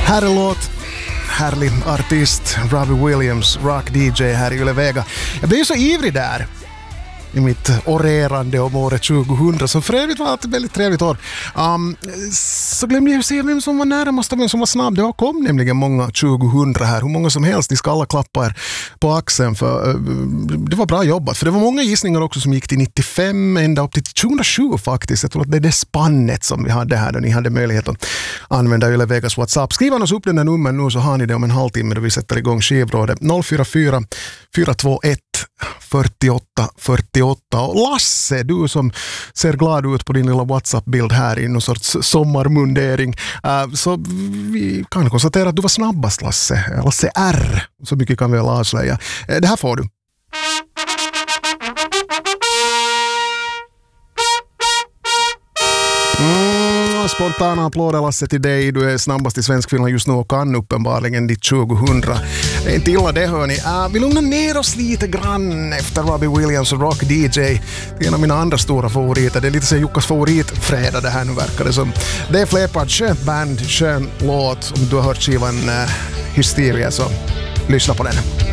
Härlig låt, härlig artist, Robbie Williams, rock DJ här i Yle Vega. Jag blev ju så ivrig där i mitt orerande om året 2000 som för övrigt var ett väldigt trevligt år. Så glömde jag se vem som var närmast och vem som var snabb. Det kom nämligen många 2000 här, hur många som helst. Ni ska alla klappa er på axeln för det var bra jobbat. För det var många gissningar också som gick till 95 ända upp till 2007 faktiskt. Jag tror att det är det spannet som vi hade här då ni hade möjlighet att använda Yle Vegas WhatsApp. Skriv oss upp den där numren nu så har ni det om en halvtimme då vi sätter igång skivrådet 044 421 48 48. Och Lasse, du som ser glad ut på din lilla WhatsApp-bild här i någon sorts sommarmundering, så vi kan konstatera att du var snabbast, Lasse. Lasse R. Så mycket kan vi väl avslöja. Det här får du. Spontana applåder, Lasse, till dig. Du är snabbast i svensk film just nu och kan uppenbarligen ditt 2000. Det är inte illa det, hörni. Vi lugnar ner oss lite grann efter Robbie Williams och Rock DJ. Det är en av mina andra stora favoriter. Det är lite så Jukkas favoritfredag det här nu, verkar det som. Det är Flerpart, skönt band, skön låt. Om du har hört skivan Hysteria så lyssna på den.